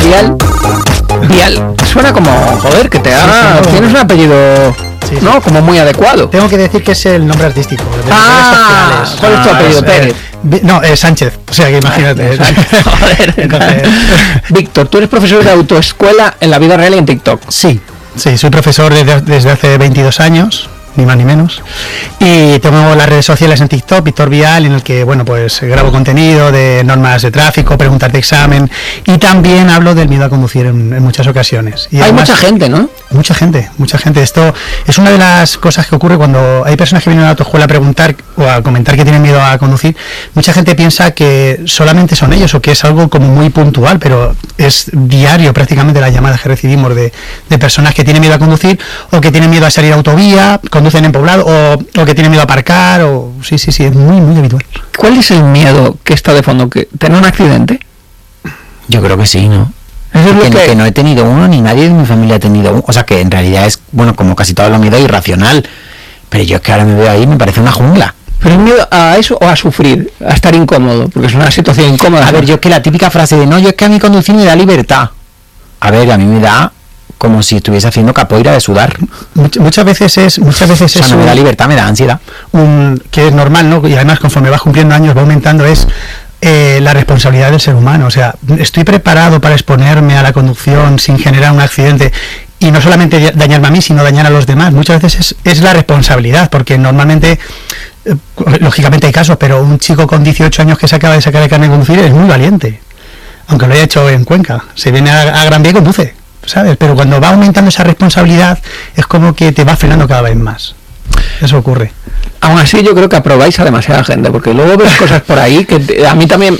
Vial. Vial, suena como, joder, que te haga... Sí, tienes un apellido, sí, ¿no? Como muy adecuado. Tengo que decir que es el nombre artístico. ¿Cuál es tu apellido? Pérez. No, Sánchez, o sea que imagínate. Joder. Entonces... Víctor, tú eres profesor de autoescuela en la vida real y en TikTok. Sí, soy profesor desde hace 22 años. Ni más ni menos, y tengo las redes sociales en TikTok, Víctor Vial, en el que, bueno, pues grabo contenido de normas de tráfico, preguntas de examen, y también hablo del miedo a conducir en muchas ocasiones. Y hay además, mucha gente, ¿no? Mucha gente. Esto es una de las cosas que ocurre cuando hay personas que vienen a la autoescuela a preguntar o a comentar que tienen miedo a conducir. Mucha gente piensa que solamente son ellos o que es algo como muy puntual, pero es diario prácticamente las llamadas que recibimos de personas que tienen miedo a conducir o que tienen miedo a salir a autovía, conducen en poblado o que tienen miedo a aparcar. Sí, es muy habitual. ¿Cuál es el miedo que está de fondo? ¿Que tener un accidente? Yo creo que sí, ¿no? Que no he tenido uno, ni nadie de mi familia ha tenido uno. O sea, que en realidad es, bueno, como casi todo lo miedo irracional. Pero yo es que ahora me veo ahí, me parece una jungla. ¿Pero es miedo a eso o a sufrir? A estar incómodo, porque es una situación incómoda. A ver, yo es que la típica frase de no, yo es que a mí conducir me da libertad. A ver, a mí me da como si estuviese haciendo capoeira de sudar. Muchas veces o sea, no me da libertad, me da ansiedad. Que es normal, ¿no? Y además conforme vas cumpliendo años va aumentando, es la responsabilidad del ser humano. O sea, estoy preparado para exponerme a la conducción sin generar un accidente y no solamente dañarme a mí, sino dañar a los demás. Muchas veces es la responsabilidad, porque normalmente, lógicamente hay casos, pero un chico con 18 años que se acaba de sacar el carnet de conducir es muy valiente, aunque lo haya hecho en Cuenca. Se viene a Gran Vía y conduce, ¿sabes? Pero cuando va aumentando esa responsabilidad es como que te va frenando cada vez más. Eso ocurre. Aún así yo creo que aprobáis a demasiada gente, porque luego ves cosas por ahí que a mí también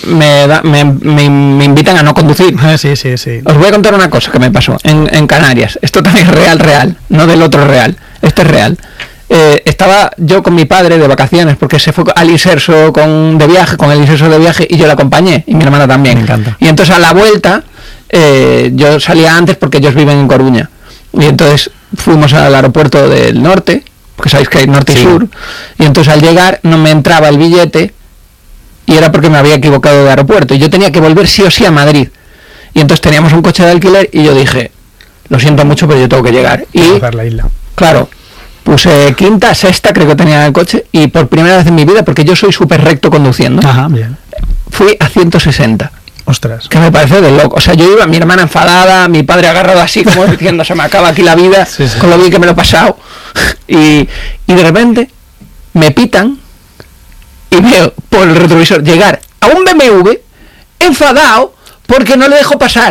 me invitan a no conducir. Sí. Os voy a contar una cosa que me pasó en Canarias. Esto también es real, no del otro real. Esto es real. Estaba yo con mi padre de vacaciones porque se fue al Iserso con el Iserso de viaje, y yo la acompañé, y mi hermana también. Me encanta. Y entonces a la vuelta yo salía antes porque ellos viven en Coruña, y entonces fuimos al aeropuerto del norte, porque sabéis que hay norte y sur, y entonces al llegar no me entraba el billete, y era porque me había equivocado de aeropuerto, y yo tenía que volver sí o sí a Madrid, y entonces teníamos un coche de alquiler, y yo dije, lo siento mucho, pero yo tengo que llegar, y la isla. Claro, puse quinta, sexta, creo que tenía el coche, y por primera vez en mi vida, porque yo soy súper recto conduciendo, bien. Fui a 160. Ostras. Que me parece de loco. O sea, yo iba, mi hermana enfadada, mi padre agarrado así, como diciendo, se me acaba aquí la vida, con lo bien que me lo he pasado. Y de repente me pitan y veo por el retrovisor llegar a un BMW enfadado porque no le dejo pasar.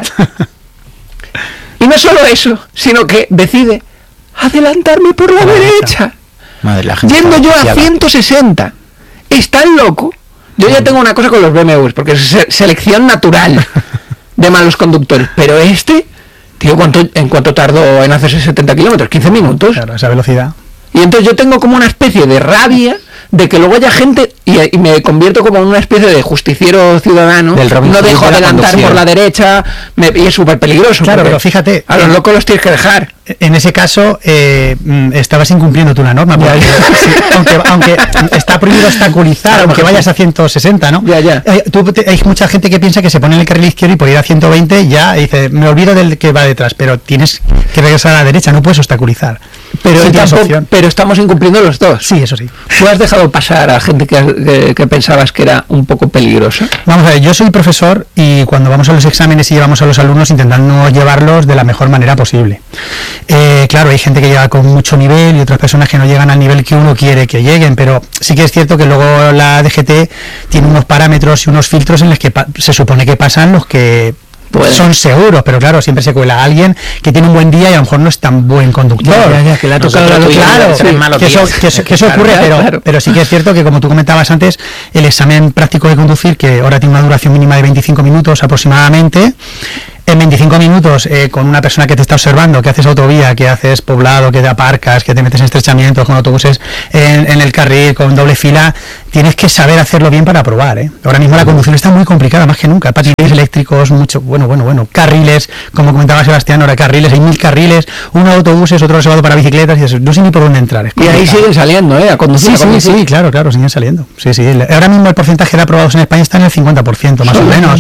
Y no solo eso, sino que decide adelantarme por la derecha. Madre, la gente yendo yo a 160. Es tan loco. Yo ya tengo una cosa con los BMWs, porque es selección natural de malos conductores. Pero tío, ¿en cuánto tardó en hacerse 70 kilómetros? 15 minutos. Claro, esa velocidad. Y entonces yo tengo como una especie de rabia de que luego haya gente, y me convierto como en una especie de justiciero ciudadano. No dejo adelantar por la derecha, y es súper peligroso. Claro, pero fíjate, a los locos los tienes que dejar. En ese caso, estabas incumpliendo tú la norma, porque, aunque está prohibido obstaculizar, aunque vayas a 160, ¿no? Hay mucha gente que piensa que se pone en el carril izquierdo y por ir a 120 ya dice, me olvido del que va detrás, pero tienes que regresar a la derecha, no puedes obstaculizar. Pero estamos incumpliendo los dos. Sí, eso sí. ¿Tú has dejado pasar a gente que pensabas que era un poco peligrosa? Vamos a ver, yo soy profesor y cuando vamos a los exámenes y llevamos a los alumnos intentando llevarlos de la mejor manera posible. Claro, hay gente que llega con mucho nivel y otras personas que no llegan al nivel que uno quiere que lleguen, pero sí que es cierto que luego la DGT tiene unos parámetros y unos filtros en los que se supone que pasan los que son seguros, pero claro, siempre se cuela a alguien que tiene un buen día y a lo mejor no es tan buen conductor. Que le ha tocado la claro, que eso ocurre, pero sí que es cierto que, como tú comentabas antes, el examen práctico de conducir, que ahora tiene una duración mínima de 25 minutos aproximadamente, en 25 minutos, con una persona que te está observando, que haces autovía, que haces poblado, que te aparcas, que te metes en estrechamientos con autobuses en el carril, con doble fila, tienes que saber hacerlo bien para aprobar, ¿eh? Ahora mismo la conducción está muy complicada, más que nunca. Patines eléctricos, bueno, carriles, como comentaba Sebastián, ahora carriles, hay 1000 carriles, uno de autobuses, otro reservado para bicicletas, y eso, no sé ni por dónde entrar. Y ahí siguen saliendo, a conducir. Sí, claro, siguen saliendo. Sí. Ahora mismo el porcentaje de aprobados en España está en el 50%, más o menos.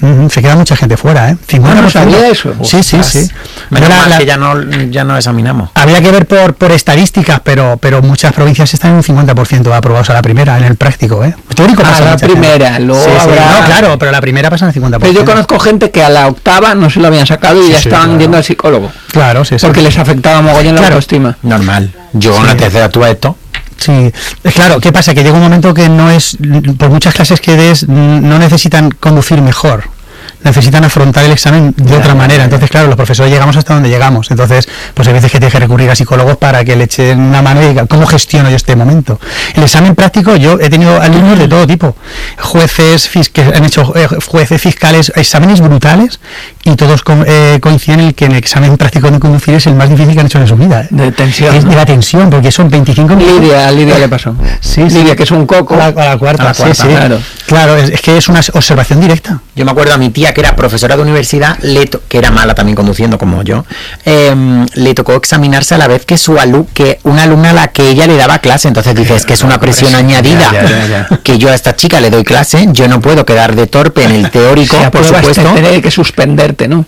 Se queda mucha gente fuera, ¿eh? 50%. No sabía eso. Sí. Menos mal que ya no examinamos. Habría que ver por estadísticas, pero muchas provincias están en un 50% aprobados a la primera, en el práctico, ¿eh? Teórico pasa la primera, luego habrá... No, claro, pero la primera pasa en el 50%. Pero yo conozco gente que a la octava no se lo habían sacado y ya estaban yendo al psicólogo. Claro, porque les afectaba mogollón la autoestima. Normal. Yo en la tercera tú a esto. Sí, claro, ¿qué pasa? Que llega un momento que no es, por muchas clases que des, no necesitan conducir mejor, necesitan afrontar el examen de otra manera. Entonces, claro, los profesores llegamos hasta donde llegamos. Entonces, pues hay veces que tienes que recurrir a psicólogos para que le echen una mano y digan, ¿cómo gestiono yo este momento? El examen práctico, yo he tenido alumnos de todo tipo, jueces, que han hecho jueces, fiscales, exámenes brutales, y todos coinciden en que el examen práctico de conducir es el más difícil que han hecho en su vida. De tensión. Es de la tensión, porque son 25 minutos. A Lidia le pasó. Sí. Lidia, que es un coco. A la cuarta, sí. Claro, es que es una observación directa. Yo me acuerdo a mi tía, que era profesora de universidad, que era mala también conduciendo como yo, le tocó examinarse a la vez que una alumna a la que ella le daba clase. Entonces dice, es que es una presión añadida, que yo a esta chica le doy clase, yo no puedo quedar de torpe en el teórico, por supuesto. Tener que suspenderte, ¿no?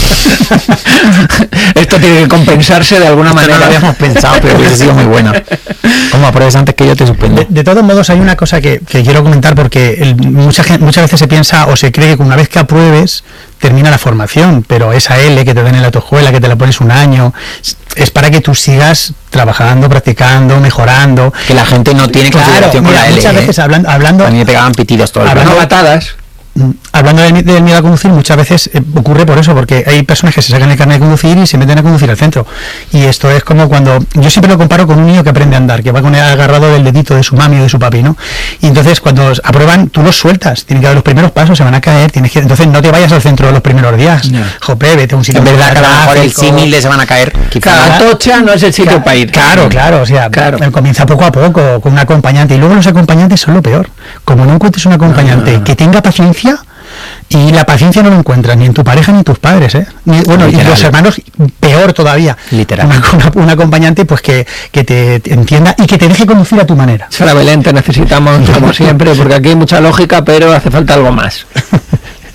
Esto tiene que compensarse de alguna manera. No lo habíamos pensado, pero hubiese sido muy buena. Como apruebes antes que yo te suspendo. De todos modos, hay una cosa que quiero comentar, porque muchas veces se piensa o se cree que una vez que apruebes termina la formación, pero esa L que te dan en la autoescuela, que te la pones un año, es para que tú sigas trabajando, practicando, mejorando. Que la gente no tiene consideración con la L. Muchas veces hablando... A mí me pegaban pitidos todo el rato. Patadas. Hablando del miedo a conducir, muchas veces ocurre por eso, porque hay personas que se sacan el carnet de conducir y se meten a conducir al centro. Y esto es como cuando, yo siempre lo comparo con un niño que aprende a andar, que va con el agarrado del dedito de su mami o de su papi, ¿no? Y entonces cuando aprueban, tú los sueltas, tienen que dar los primeros pasos, se van a caer, entonces no te vayas al centro de los primeros días. Jope, vete a un sitio. En verdad, que a lo mejor el símil se van a caer. Cada tocha no es el sitio para ir. Claro, o sea, comienza poco a poco con un acompañante, y luego los acompañantes son lo peor. Como no encuentres un acompañante que tenga paciencia, y la paciencia no lo encuentras ni en tu pareja ni en tus padres, y los hermanos peor todavía. Literal. Un acompañante pues que te entienda y que te deje conducir a tu manera. Sara Belén, te necesitamos como siempre, porque aquí hay mucha lógica, pero hace falta algo más.